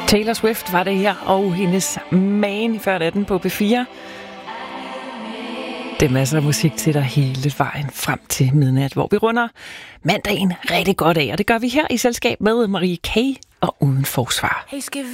Taylor Swift var det her, og hendes Man før natten på P4. Det er masser af musik til dig hele vejen frem til midnat, hvor vi runder mandagen rigtig godt af. Og det gør vi her i selskab med Marie K. og Uden Forsvar.